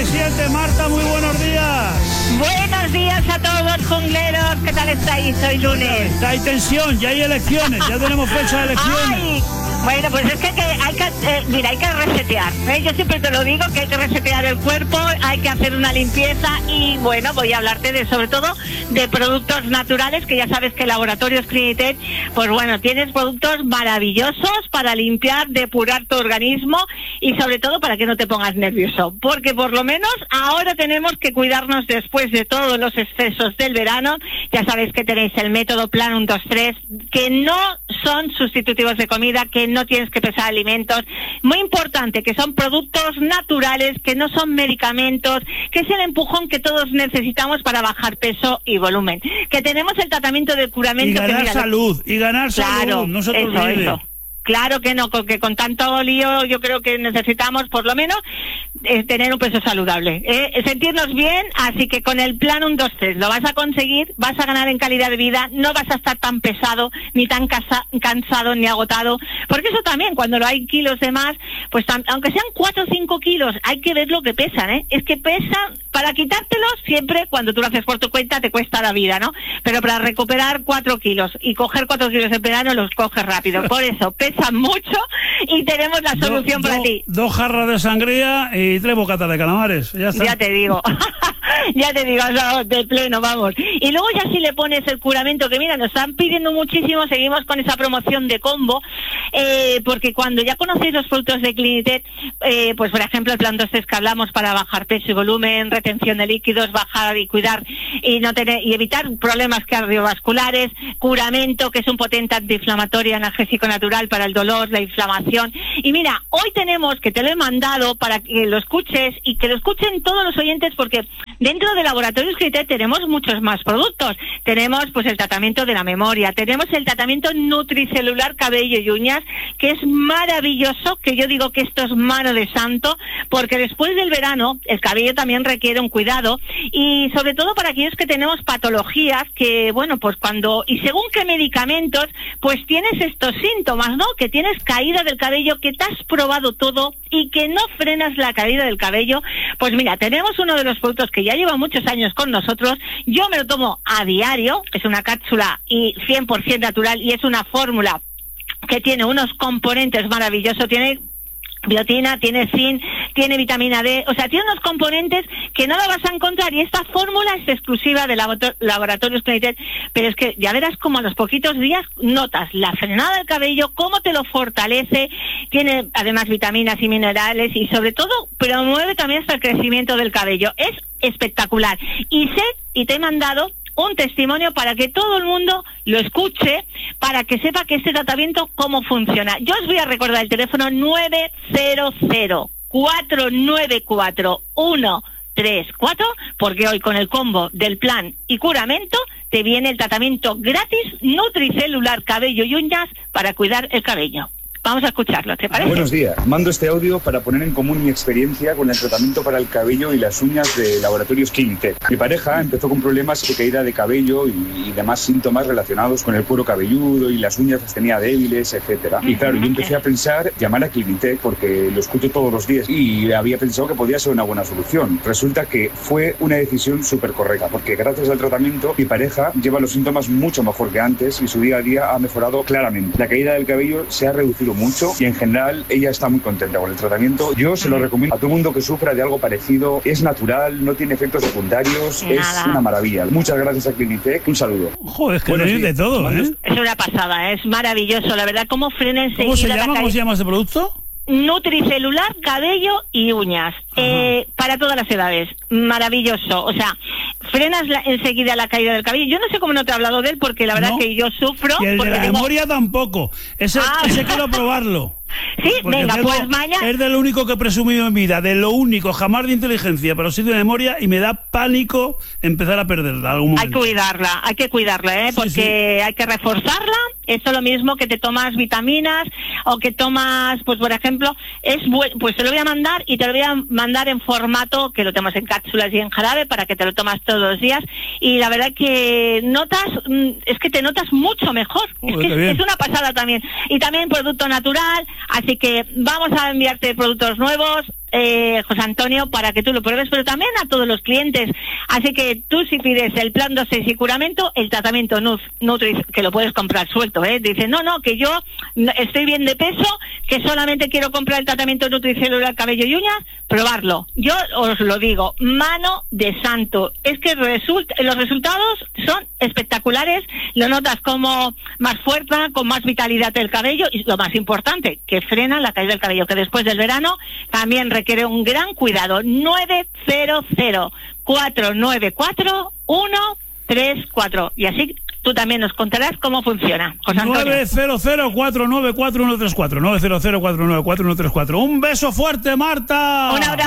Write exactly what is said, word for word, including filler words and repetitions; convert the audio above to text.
y siete. Marta, muy buenos días. Buenos días a todos, jungleros. ¿Qué tal estáis hoy lunes? Hay tensión, ya hay elecciones, ya tenemos fecha de elecciones. Ay, bueno, pues es que hay que, hay que eh, mira, hay que resetear, ¿eh? Yo siempre te lo digo, que hay que resetear el cuerpo, hay que hacer una limpieza y, bueno, voy a hablarte de, sobre todo, de productos naturales, que ya sabes que Laboratorios Clinitec, pues bueno, tienes productos maravillosos para limpiar, depurar tu organismo y, sobre todo, para que no te pongas nervioso, porque por lo menos ahora tenemos que cuidarnos después de todos los excesos del verano. Ya sabéis que tenéis el método Plan uno dos tres, que no son sustitutivos de comida, que no tienes que pesar alimentos, muy importante, que son productos naturales, que no son medicamentos, que es el empujón que todos necesitamos para bajar peso y volumen, que tenemos el tratamiento de curamento. Y ganar que, mira, salud, y ganar claro, salud, no se te eso, olvide. eso. Claro que no, que con tanto lío yo creo que necesitamos por lo menos eh, tener un peso saludable, eh, sentirnos bien, así que con el Plan uno dos tres lo vas a conseguir, vas a ganar en calidad de vida, no vas a estar tan pesado, ni tan casa, cansado, ni agotado, porque eso también, cuando no hay kilos de más, pues tam, aunque sean cuatro o cinco kilos, hay que ver lo que pesan, ¿eh? Es que pesan, para quitártelos siempre, cuando tú lo haces por tu cuenta, te cuesta la vida, ¿no? Pero para recuperar cuatro kilos y coger cuatro kilos en verano, los coges rápido, por eso, pesan mucho y tenemos la solución do, do, para ti. Dos jarras de sangría y tres bocatas de calamares, ya está. Ya te digo, ya te digo, no, de pleno, vamos. Y luego ya si le pones el curamento, que mira, nos están pidiendo muchísimo, seguimos con esa promoción de combo, eh, porque cuando ya conocéis los productos de Clinitec, eh, pues por ejemplo el Plan dos tres que hablamos para bajar peso y volumen, retención de líquidos, bajar y cuidar y no tener y evitar problemas cardiovasculares, curamento, que es un potente antiinflamatorio analgésico natural para el dolor, la inflamación. Y mira, hoy tenemos, que te lo he mandado para que lo escuches y que lo escuchen todos los oyentes, porque dentro de Laboratorios Clinitec tenemos muchos más productos. Tenemos pues el tratamiento de la memoria, tenemos el tratamiento nutricelular cabello y uñas, que es maravilloso, que yo digo que esto es mano de santo, porque después del verano el cabello también requiere un cuidado y sobre todo para aquellos que tenemos patologías que, bueno, pues cuando, y según qué medicamentos, pues tienes estos síntomas, ¿no? Que tienes caída del cabello, que te has probado todo y que no frenas la caída del cabello. Pues mira, tenemos uno de los productos que ya lleva muchos años con nosotros, yo me lo tomo a diario, es una cápsula y cien por ciento natural y es una fórmula que tiene unos componentes maravillosos, tiene biotina, tiene zinc, tiene vitamina D, o sea, tiene unos componentes que no lo vas a encontrar y esta fórmula es exclusiva de Laboratorios Clinitec, pero es que ya verás como a los poquitos días notas la frenada del cabello, cómo te lo fortalece, tiene además vitaminas y minerales y sobre todo promueve también hasta el crecimiento del cabello, es espectacular. Y sé, y te he mandado un testimonio para que todo el mundo lo escuche, para que sepa que este tratamiento cómo funciona. Yo os voy a recordar el teléfono nueve cero cero, cuatro nueve cuatro, uno tres cuatro, porque hoy con el combo del plan y curamento te viene el tratamiento gratis nutricelular cabello y uñas para cuidar el cabello. Vamos a escucharlo, ¿te parece? Buenos días. Mando este audio para poner en común mi experiencia con el tratamiento para el cabello y las uñas de Laboratorios Clinitec. Mi pareja empezó con problemas de caída de cabello y, y demás síntomas relacionados con el cuero cabelludo y las uñas las tenía débiles, etcétera. Y claro, yo empecé a pensar llamar a Clinitec porque lo escucho todos los días y había pensado que podía ser una buena solución. Resulta que fue una decisión súper correcta porque gracias al tratamiento mi pareja lleva los síntomas mucho mejor que antes y su día a día ha mejorado claramente. La caída del cabello se ha reducido mucho y en general ella está muy contenta con el tratamiento. Yo se lo recomiendo a todo el mundo que sufra de algo parecido. Es natural, no tiene efectos secundarios, Nada. Es una maravilla. Muchas gracias a Clinitec, un saludo. Joder, es que tenéis de todo, ¿eh? Es una pasada, es maravilloso, la verdad, cómo frena enseguida. ¿Cómo se llama? La ¿Cómo se llama este producto? Nutricelular, cabello y uñas, eh, para todas las edades, maravilloso, o sea, frenas la, enseguida la caída del cabello. Yo no sé cómo no te he hablado de él, porque la verdad no, que yo sufro. Y el porque de la tengo... memoria tampoco, ese, ah. ese quiero probarlo. Sí, porque venga, pues mañana. Es de lo único que he presumido en mi vida, de lo único, jamás de inteligencia, pero sí de memoria, y me da pánico empezar a perderla algún momento. Hay que cuidarla, hay que cuidarla, ¿eh? Porque sí, sí. hay que reforzarla. Esto es lo mismo que te tomas vitaminas o que tomas, pues por ejemplo, es bueno, pues te lo voy a mandar y te lo voy a mandar en formato que lo tomas en cápsulas y en jarabe para que te lo tomas todos los días y la verdad que notas, es que te notas mucho mejor. Oh, es que es, es una pasada también. Y también producto natural, así que vamos a enviarte productos nuevos. eh, José Antonio, para que tú lo pruebes, pero también a todos los clientes. Así que tú, si pides el plan dosis y curamento, el tratamiento Nutri, que lo puedes comprar suelto, ¿eh? Dices, no, no, que yo estoy bien de peso, que solamente quiero comprar el tratamiento nutricelular cabello y uñas, probarlo. Yo os lo digo, mano de santo. Es que resulta, los resultados son espectaculares, lo notas como más fuerza, con más vitalidad del cabello, y lo más importante, que frena la caída del cabello, que después del verano también requiere un gran cuidado. Nueve cero cero, cuatro nueve cuatro, uno tres cuatro. Y así tú también nos contarás cómo funciona, José Antonio. nueve cero cero, cuatro nueve cuatro, uno tres cuatro. nueve cero cero, cuatro nueve cuatro, uno tres cuatro. Un beso fuerte, Marta. Un abrazo.